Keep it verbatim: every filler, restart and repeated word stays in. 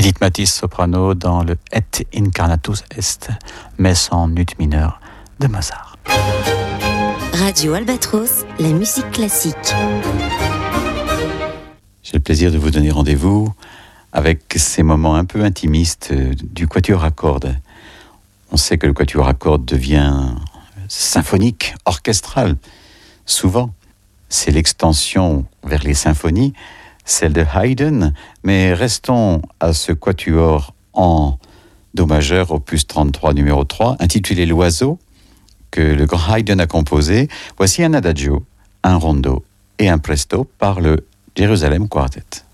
Edith Matisse soprano dans le Et Incarnatus Est, messe en ut mineur de Mozart. Radio Albatros, la musique classique. J'ai le plaisir de vous donner rendez-vous avec ces moments un peu intimistes du quatuor à cordes. On sait que le quatuor à cordes devient symphonique, orchestral. Souvent, c'est l'extension vers les symphonies, celle de Haydn, mais restons à ce quatuor en do majeur, opus trente-trois, numéro trois, intitulé L'Oiseau, que le grand Haydn a composé. Voici un adagio, un rondo et un presto par le Jérusalem Quartet.